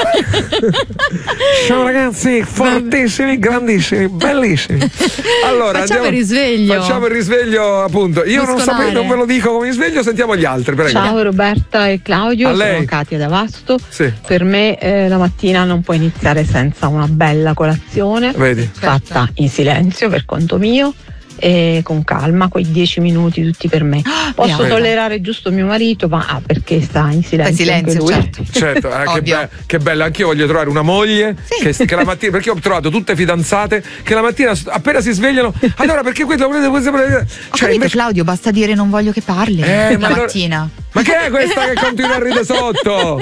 Ciao ragazzi, fortissimi, grandissimi, bellissimi. Allora, facciamo il risveglio, appunto. Io non sapevo, non ve lo dico come risveglio, sentiamo gli altri, prego. Ciao Roberta e Claudio, sono Katia da Vasto. Sì. Per me la mattina non può iniziare senza una bella colazione. Vedi? Fatta in silenzio per conto mio e con calma, quei 10 minuti tutti per me. Posso tollerare giusto mio marito, ma perché sta in silenzio anche lui. Certo, che bello, anch'io voglio trovare una moglie che la mattina, perché ho trovato tutte fidanzate che la mattina appena si svegliano, allora perché questo volete invece... Claudio, basta dire non voglio che parli la mattina. Ma che è questa che continua a ridere sotto?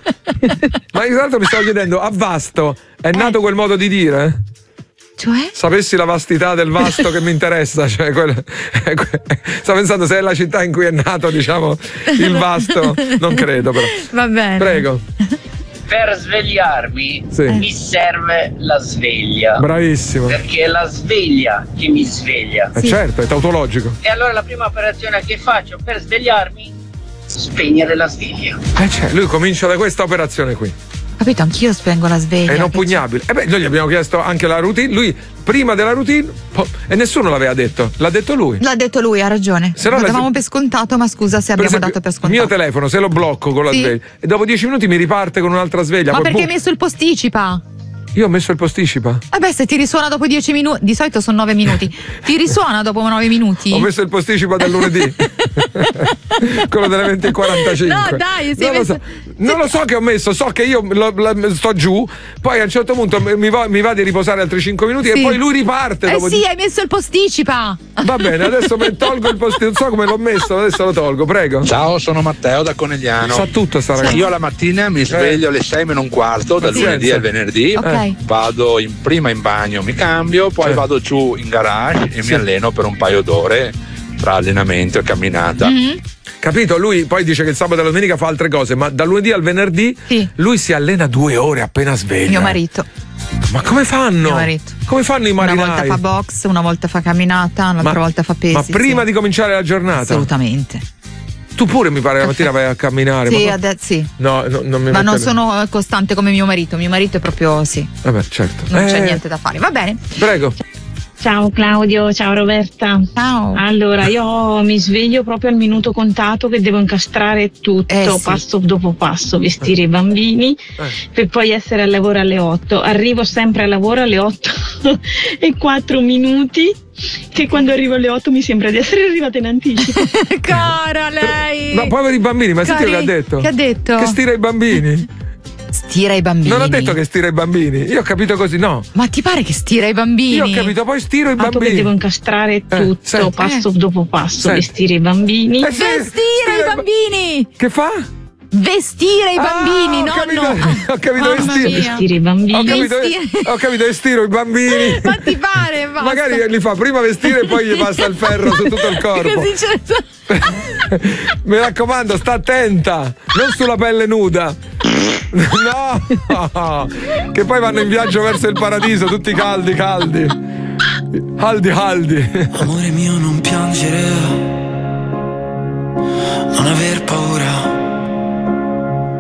Ma in realtà mi stavo chiedendo, a Vasto è nato quel modo di dire? Cioè? Sapessi la vastità del Vasto che mi interessa, cioè sto pensando se è la città in cui è nato, diciamo, il Vasto, non credo però. Va bene. Prego. Per svegliarmi mi serve la sveglia. Bravissimo. Perché è la sveglia che mi sveglia. Certo, è tautologico. E allora la prima operazione che faccio per svegliarmi, spegnere la sveglia. Lui comincia da questa operazione qui. Capito, anch'io spengo la sveglia. È inoppugnabile. Noi gli abbiamo chiesto anche la routine. Lui prima della routine e nessuno l'aveva detto. L'ha detto lui. L'ha detto lui, ha ragione. Lo davamo per scontato, ma scusa se abbiamo dato per scontato. Il mio telefono, se lo blocco con la sveglia e dopo 10 minuti mi riparte con un'altra sveglia. Ma perché hai messo il posticipa? Io ho messo il posticipa. Vabbè, se ti risuona dopo 10 minuti, di solito sono 9 minuti. Ti risuona dopo 9 minuti? Ho messo il posticipa del lunedì. Quello delle 20:45. No, dai, non lo so che ho messo, so che io sto giù, poi a un certo punto mi va di riposare altri 5 minuti e poi lui riparte. Hai messo il posticipa. Va bene, adesso tolgo il posticipa, non so come l'ho messo, adesso lo tolgo, prego. Ciao, sono Matteo da Conegliano. Sa tutto sta ragazza. Io la mattina mi sveglio alle 6:15 dal lunedì al venerdì. Vado prima in bagno, mi cambio, poi vado giù in garage e mi alleno per un paio d'ore tra allenamento e camminata. Capito? Lui poi dice che il sabato e la domenica fa altre cose, ma dal lunedì al venerdì lui si allena 2 ore appena sveglia. Mio marito. Ma come fanno? Mio marito. Come fanno i marinai? Una volta fa box, una volta fa camminata, un'altra volta fa pesi. Ma prima di cominciare la giornata? Assolutamente. Tu pure mi pare la mattina vai a camminare. Sì. No, non mi ma non sono costante come mio marito. Mio marito è proprio Vabbè, certo. Non c'è niente da fare. Va bene. Prego. Ciao Claudio, ciao Roberta. Ciao. Allora, io mi sveglio proprio al minuto contato che devo incastrare tutto, passo dopo passo, vestire i bambini per poi essere al lavoro alle 8. Arrivo sempre al lavoro alle 8:04, che quando arrivo alle 8 mi sembra di essere arrivata in anticipo. Cara lei! Ma poveri bambini, ma senti che ha detto? Che ha detto? Che stira i bambini. Stira i bambini. Non ho detto che stira i bambini, io ho capito così, no. Ma ti pare che stira i bambini? Io ho capito, poi stiro i bambini. Che devo incastrare tutto, passo dopo passo, vestire i bambini. Vestire i bambini! Che fa? Vestire i bambini, Ho capito, vestire i bambini. Ho capito, vestire i bambini. Ma ti pare? Basta. Magari li fa prima vestire e poi gli passa il ferro su tutto il corpo. Così Mi raccomando, sta attenta, non sulla pelle nuda. No, che poi vanno in viaggio verso il paradiso, tutti caldi. Amore mio, non piangere, non aver paura